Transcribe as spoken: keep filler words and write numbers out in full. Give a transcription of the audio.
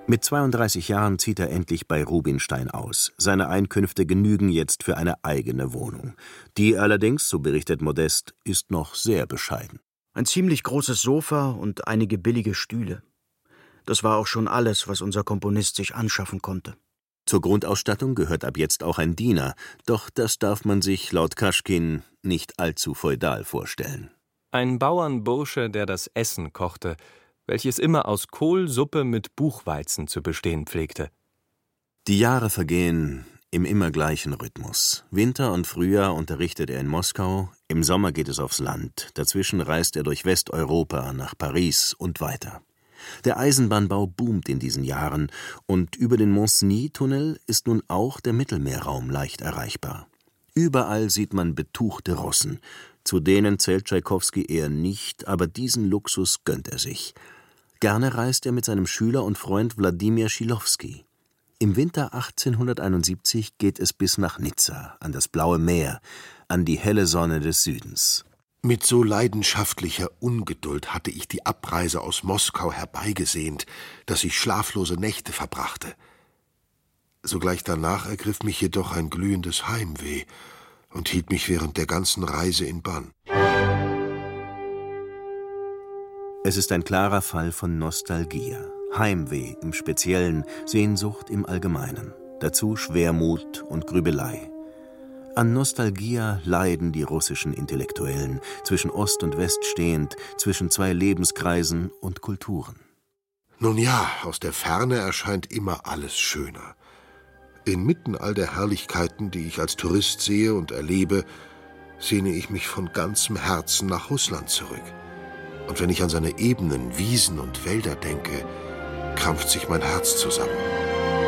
Mit zweiunddreißig Jahren zieht er endlich bei Rubinstein aus. Seine Einkünfte genügen jetzt für eine eigene Wohnung. Die allerdings, so berichtet Modest, ist noch sehr bescheiden. Ein ziemlich großes Sofa und einige billige Stühle. Das war auch schon alles, was unser Komponist sich anschaffen konnte. Zur Grundausstattung gehört ab jetzt auch ein Diener, doch das darf man sich laut Kaschkin nicht allzu feudal vorstellen. Ein Bauernbursche, der das Essen kochte, welches immer aus Kohlsuppe mit Buchweizen zu bestehen pflegte. Die Jahre vergehen im immer gleichen Rhythmus. Winter und Frühjahr unterrichtet er in Moskau, im Sommer geht es aufs Land, dazwischen reist er durch Westeuropa nach Paris und weiter. Der Eisenbahnbau boomt in diesen Jahren und über den Mont-Cenis-Tunnel ist nun auch der Mittelmeerraum leicht erreichbar. Überall sieht man betuchte Rossen. Zu denen zählt Tschaikowski eher nicht, aber diesen Luxus gönnt er sich. Gerne reist er mit seinem Schüler und Freund Wladimir Schilowski. Im Winter achtzehnhunderteinundsiebzig geht es bis nach Nizza, an das blaue Meer, an die helle Sonne des Südens. Mit so leidenschaftlicher Ungeduld hatte ich die Abreise aus Moskau herbeigesehnt, dass ich schlaflose Nächte verbrachte. Sogleich danach ergriff mich jedoch ein glühendes Heimweh und hielt mich während der ganzen Reise in Bann. Es ist ein klarer Fall von Nostalgia. Heimweh im Speziellen, Sehnsucht im Allgemeinen. Dazu Schwermut und Grübelei. An Nostalgia leiden die russischen Intellektuellen, zwischen Ost und West stehend, zwischen zwei Lebenskreisen und Kulturen. Nun ja, aus der Ferne erscheint immer alles schöner. Inmitten all der Herrlichkeiten, die ich als Tourist sehe und erlebe, sehne ich mich von ganzem Herzen nach Russland zurück. Und wenn ich an seine Ebenen, Wiesen und Wälder denke, krampft sich mein Herz zusammen.